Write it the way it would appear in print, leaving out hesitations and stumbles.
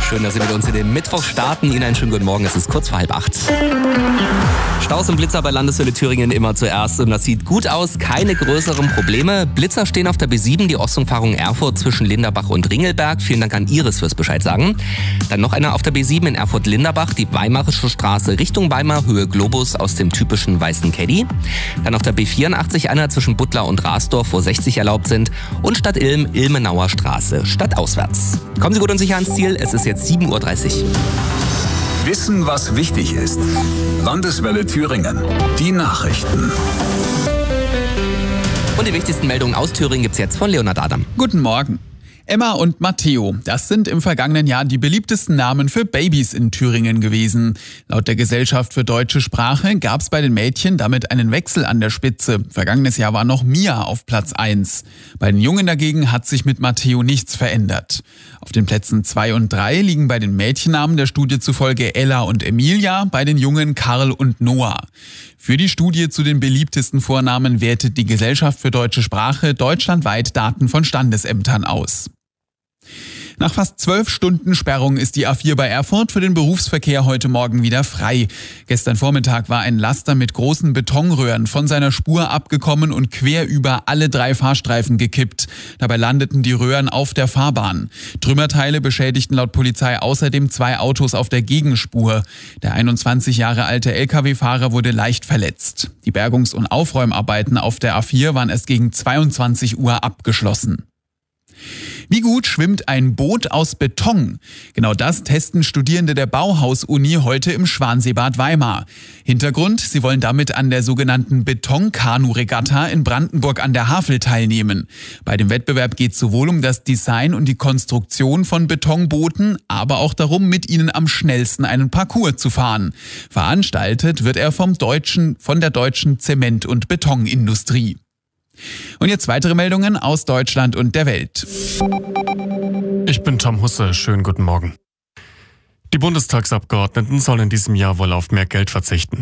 Schön, dass Sie mit uns in den Mittwoch starten. Ihnen einen schönen guten Morgen, es ist kurz vor 7:30. Staus und Blitzer bei Landeshölle Thüringen immer zuerst und das sieht gut aus, keine größeren Probleme. Blitzer stehen auf der B7, die Ostumfahrung Erfurt zwischen Linderbach und Ringelberg. Vielen Dank an Iris fürs Bescheid sagen. Dann noch einer auf der B7 in Erfurt-Linderbach, die Weimarische Straße Richtung Weimar, Höhe Globus aus dem typischen weißen Caddy. Dann auf der B84 einer zwischen Butler und Rasdorf, wo 60 erlaubt sind. Und Stadt Ilm, Ilmenauer Straße, stadtauswärts. Kommen Sie gut und sicher ans Ziel, es ist jetzt 7:30 Uhr. Wissen, was wichtig ist. Landeswelle Thüringen. Die Nachrichten. Und die wichtigsten Meldungen aus Thüringen gibt's jetzt von Leonhard Adam. Guten Morgen. Emma und Matteo, das sind im vergangenen Jahr die beliebtesten Namen für Babys in Thüringen gewesen. Laut der Gesellschaft für deutsche Sprache gab es bei den Mädchen damit einen Wechsel an der Spitze. Vergangenes Jahr war noch Mia auf Platz 1. Bei den Jungen dagegen hat sich mit Matteo nichts verändert. Auf den Plätzen 2 und 3 liegen bei den Mädchennamen der Studie zufolge Ella und Emilia, bei den Jungen Karl und Noah. Für die Studie zu den beliebtesten Vornamen wertet die Gesellschaft für deutsche Sprache deutschlandweit Daten von Standesämtern aus. Nach fast 12 Stunden Sperrung ist die A4 bei Erfurt für den Berufsverkehr heute Morgen wieder frei. Gestern Vormittag war ein Laster mit großen Betonröhren von seiner Spur abgekommen und quer über alle 3 Fahrstreifen gekippt. Dabei landeten die Röhren auf der Fahrbahn. Trümmerteile beschädigten laut Polizei außerdem 2 Autos auf der Gegenspur. Der 21 Jahre alte Lkw-Fahrer wurde leicht verletzt. Die Bergungs- und Aufräumarbeiten auf der A4 waren erst gegen 22 Uhr abgeschlossen. Wie gut schwimmt ein Boot aus Beton? Genau das testen Studierende der Bauhaus-Uni heute im Schwanseebad Weimar. Hintergrund, sie wollen damit an der sogenannten Betonkanu-Regatta in Brandenburg an der Havel teilnehmen. Bei dem Wettbewerb geht es sowohl um das Design und die Konstruktion von Betonbooten, aber auch darum, mit ihnen am schnellsten einen Parcours zu fahren. Veranstaltet wird er von der deutschen Zement- und Betonindustrie. Und jetzt weitere Meldungen aus Deutschland und der Welt. Ich bin Tom Husse, schönen guten Morgen. Die Bundestagsabgeordneten sollen in diesem Jahr wohl auf mehr Geld verzichten.